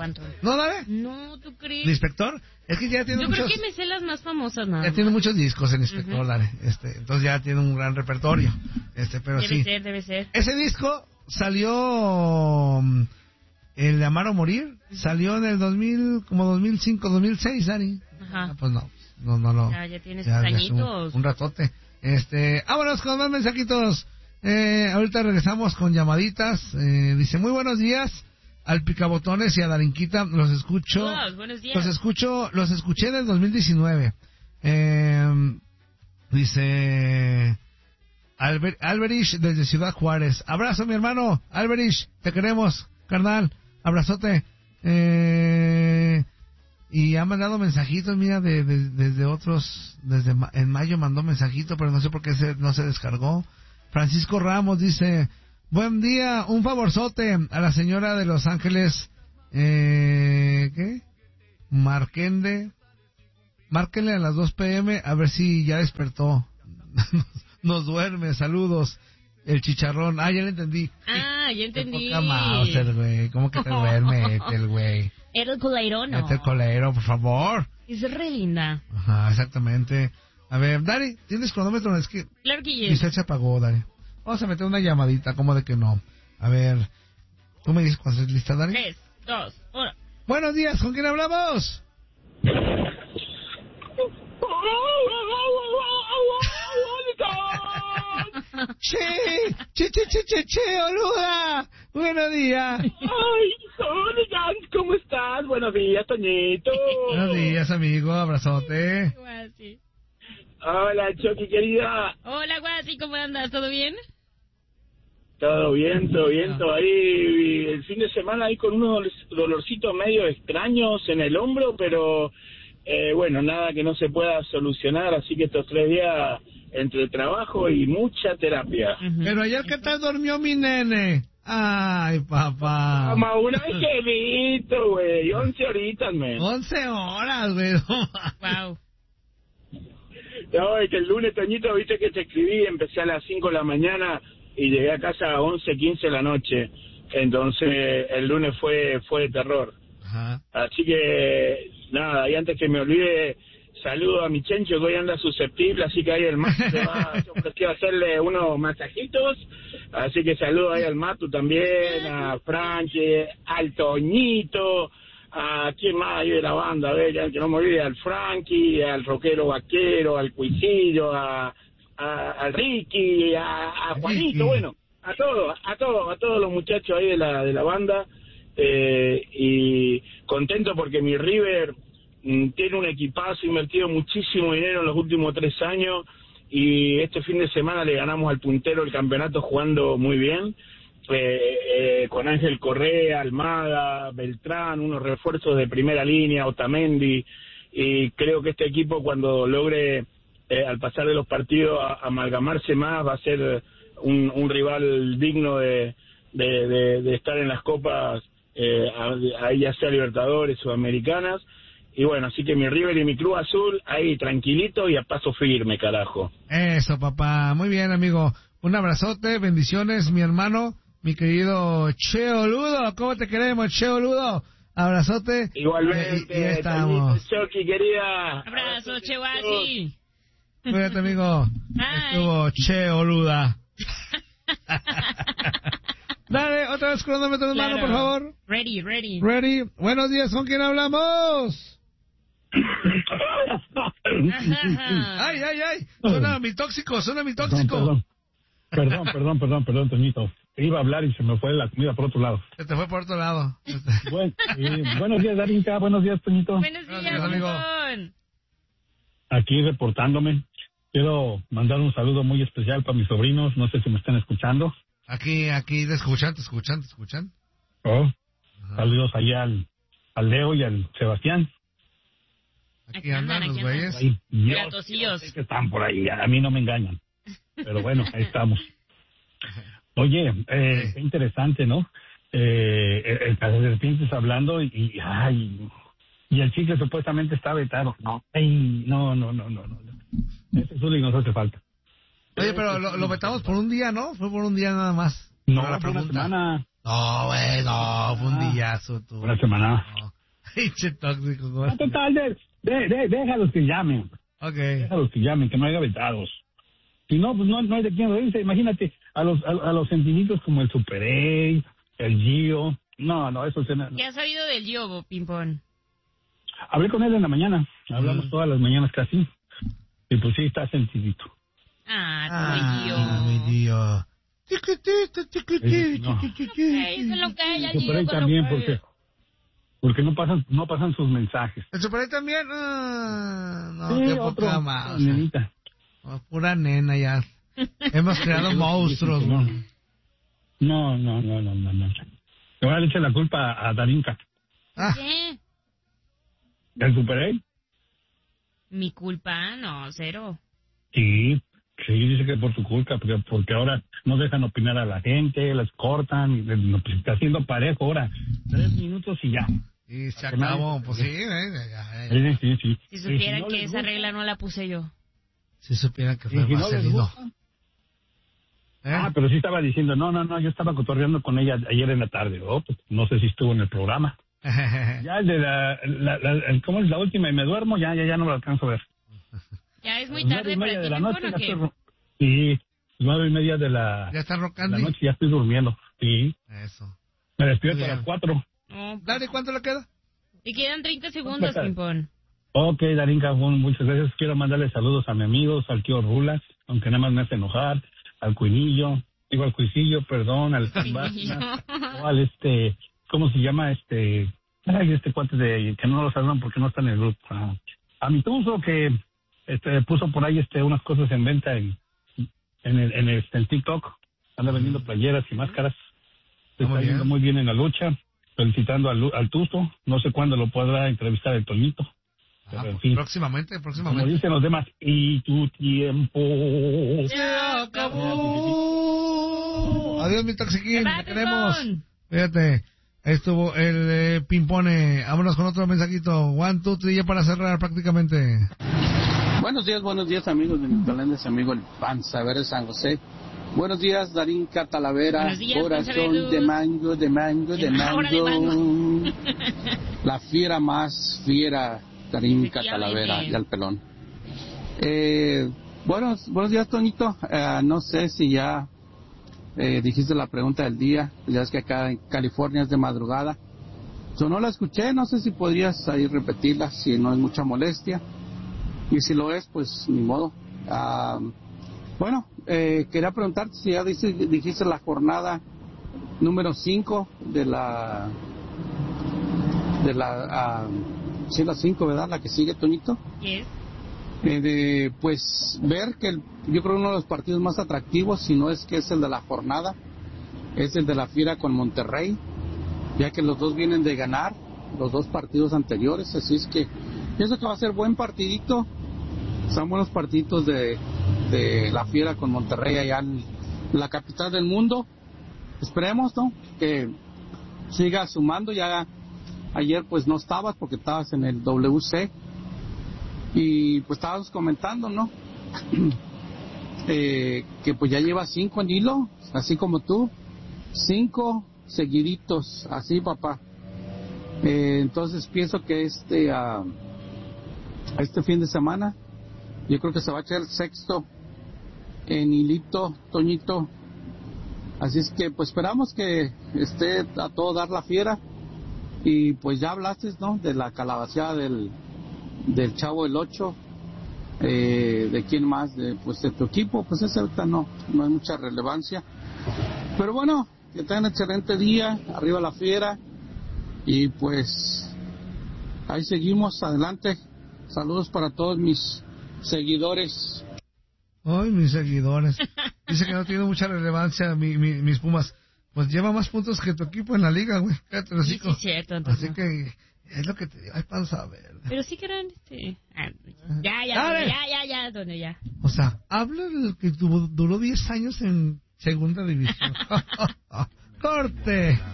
cuánto. ¿No, Dale? No, ¿tú crees? ¿El Inspector? Es que ya tiene Yo muchos... creo que me sé las más famosas, nada. Ya tiene muchos discos el Inspector, Dale. Entonces ya tiene un gran repertorio. Pero sí. Debe ser. Ese disco salió... El de Amar o Morir salió en el 2000, como 2005, 2006, Dani. Ajá. Pues no. Ya tiene sus añitos. Un ratote. Vámonos con más mensajitos. Ahorita regresamos con llamaditas. Dice, muy buenos días al Picabotones y a Darinquita. Los escucho. Buenos días. Los escuché en el 2019. Dice Alberich desde Ciudad Juárez. Abrazo, mi hermano. Alberich, te queremos, carnal. Abrazote. Y ha mandado mensajitos, mira, desde otros, en mayo mandó mensajito, pero no sé por qué no se descargó. Francisco Ramos dice, buen día, un favorzote a la señora de Los Ángeles, ¿qué? Márquenle a las 2 p.m. a ver si ya despertó. Nos duerme, saludos. El chicharrón, ya le entendí. Ya entendí. Qué poca Mauser, güey, ¿cómo que te duerme el güey? Era el coleiro, ¿no? El coleiro, por favor. Es re linda. Ajá, exactamente. A ver, Dari, ¿tienes cronómetro? Es que... Claro que mi se apagó, Dari. Vamos a meter una llamadita, ¿cómo de que no? A ver, ¿tú me dices cuándo estás lista, Dari? 3, 2, 1. Buenos días, ¿con quién hablamos? Che, Oluda. Buenos días. Ay, Hooligans, ¿cómo estás? Buenos días, Toñito. Buenos días, amigo, abrazote. Guasi. Hola, Chucky, querida. Hola, Guasi, ¿cómo andas? ¿Todo bien? Todo bien, todo ahí. El fin de semana ahí con unos dolorcitos medio extraños en el hombro, pero bueno, nada que no se pueda solucionar, así que estos 3 días entre trabajo y mucha terapia. Pero ayer, ¿qué tal durmió mi nene? Ay, papá. Como un angelito, güey. 11 horitas, men. 11 horas, güey. Wow. No, es que el lunes, Toñito, viste que te escribí, empecé a las 5 de la mañana y llegué a casa a 11:15 de la noche. Entonces, el lunes fue de terror. Ajá. Así que, nada, y antes que me olvide, saludo a mi Chencho, que hoy anda susceptible, así que ahí el Matu se ofreció a hacerle unos masajitos, así que saludo ahí al Matu también, a Franche, al Toñito, a quién más ahí de la banda, a ver, ya que no me olvide, al Frankie, al Rockero Vaquero, al Cuisillo, al Ricky, a Juanito, bueno, a todos los muchachos ahí de la banda, y contento porque mi River tiene un equipazo, invertido muchísimo dinero en los últimos 3 años y este fin de semana le ganamos al puntero el campeonato jugando muy bien, con Ángel Correa, Almada, Beltrán, unos refuerzos de primera línea, Otamendi, y creo que este equipo cuando logre al pasar de los partidos amalgamarse más va a ser un rival digno de estar en las copas, ahí ya sea Libertadores, Sudamericanas. Y bueno, así que mi River y mi Club Azul ahí tranquilito y a paso firme, carajo. Eso, papá. Muy bien, amigo. Un abrazote, bendiciones, mi hermano, mi querido Che Oludo. ¿Cómo te queremos, Che Oludo? Abrazote. Igualmente, y estamos. Chucky, querida. Abrazo, Che Guasi. Cuídate, amigo. Estuvo Che Oluda. Dale, otra vez cronómetro en mano, por favor. Ready. Buenos días, ¿con quién hablamos? Ay. Suena mi tóxico. Perdón, Toñito. Iba a hablar y se me fue la comida por otro lado. Se te fue por otro lado. Buenos días, Darinka. Buenos días, Toñito. Buenos días, amigo. Aquí reportándome. Quiero mandar un saludo muy especial para mis sobrinos. No sé si me están escuchando. Aquí, te escuchan. Oh, saludos allá al Leo y al Sebastián. Aquí andan los güeyes. Gatosillos. Sé que están por ahí, a mí no me engañan. Pero bueno, ahí estamos. Oye, qué interesante, ¿no? El Serpientes hablando y el chicle supuestamente está vetado. No. Ese Zuli nos hace falta. Oye, pero lo vetamos por un día, ¿no? Fue por un día nada más. No, fue una semana. No, güey, no, fue un día. caso, tú. Una semana. No. Pinche tóxico, güey. Total, déjalos que llamen. Ok. Déjalos que llamen, que no haya vetados. Si no, pues no hay de quién reírse. Imagínate, a los sentimientos como el Super A, el Gio. No, eso se... ¿Qué has sabido del Gio, Pimpón? Hablé con él en la mañana. Hablamos todas las mañanas casi. Y pues sí, está sentidito. Mi Gio. Chiquitito, chiquitito, No. Eso es lo que hay al El Super Gio A con también, lo que... porque no pasan sus mensajes. ¿El Super A también? No, Sí, qué poca otro, más. nenita. No, pura nena ya. Hemos creado monstruos, güey. No. Ahora le echa la culpa a Darinka. ¿Qué? ¿El Super A? ¿Mi culpa? No, cero. Sí, dice que por tu culpa, porque ahora no dejan opinar a la gente, las cortan, y pues está haciendo parejo ahora. 3 minutos y ya. Y se acabó, pues sí, Sí. Si supieran no que les esa gusta, regla no la puse yo. Si supieran que y fue si no les Marcelino. gusta. Pero sí estaba diciendo, no, yo estaba cotorreando con ella ayer en la tarde. Pues no sé si estuvo en el programa. Ya el de ¿cómo es la última? Y me duermo, ya no lo alcanzo a ver. ¿Ya es muy tarde para ti, de la Pimpón, noche o ya qué? estoy... Sí, 9:30 de la ¿Ya está rocando? noche ya estoy durmiendo. Sí, Eso. me despierto Muy a bien. las 4. No, Dale, ¿cuánto le queda? y quedan 30 segundos, Pimpón. Ok, Darinka, muchas gracias. Quiero mandarle saludos a mi amigo, al tío Rulas, aunque nada más me hace enojar, al Cuinillo, al Cuisillo, perdón, al Cuinillo. o al ¿cómo se llama este cuate de que no lo saludan porque no está en el grupo? A mi Tuzo que puso por ahí unas cosas en venta en TikTok, anda vendiendo playeras y máscaras. Se está yendo muy bien en la lucha. Felicitando al Tuzo, no sé cuándo lo podrá entrevistar el Toñito. Pero, en fin, Próximamente. como dicen los demás, y tu tiempo ¡Se acabó! Adiós, mi Toxiquín, ¡Se va, te queremos. Pimpón! Fíjate, estuvo el Pimpone. Vámonos con otro mensajito. 1, 2, 3, ya para cerrar prácticamente. Buenos días amigos de mis talentos, amigo el Panza Verde de San José. Buenos días, Darinka Talavera, Buenos días, corazón Panza de mango. Ahora de mango. La fiera más fiera, Darinka Efectivamente. Talavera y al pelón. Buenos días, Toñito. No sé si ya dijiste la pregunta del día. Ya es que acá en California es de madrugada. Yo no la escuché, no sé si podrías ahí repetirla, si no es mucha molestia. Y si lo es, pues ni modo. Quería preguntarte si ya dijiste la jornada número 5 de la sí, la 5, ¿verdad? La que sigue, Toñito. Yes. Pues ver que yo creo uno de los partidos más atractivos, si no es que es el de la jornada, es el de la Fiera con Monterrey, ya que los dos vienen de ganar los dos partidos anteriores, así es que pienso que va a ser buen partidito. Son buenos partiditos de la Fiera con Monterrey allá en la capital del mundo. Esperemos, ¿no?, que siga sumando. Ya ayer pues no estabas porque estabas en el WC y pues estabas comentando, ¿no? Que pues ya lleva 5 en hilo, así como tú, 5 seguiditos, así, papá. Entonces pienso que este fin de semana yo creo que se va a echar el 6º en hilito, Toñito. Así es que pues esperamos que esté a todo dar la Fiera. Y pues ya hablaste, ¿no?, de la calabaceada del Chavo el 8, de quién más, de tu equipo. Pues ese ahorita no hay mucha relevancia, pero bueno, que tengan un excelente día, arriba la Fiera, y pues ahí seguimos adelante. Saludos para todos mis seguidores. Ay, mis seguidores. Dice que no tiene mucha relevancia mis Pumas. Pues lleva más puntos que tu equipo en la liga, güey. Cállate, Sí, es cierto. Entonces, así que es lo que te digo. Ay, Panza Verde. pero sí que eran... Ya, donde ya. O sea, habla del que duró 10 años en segunda división. ¡Corte!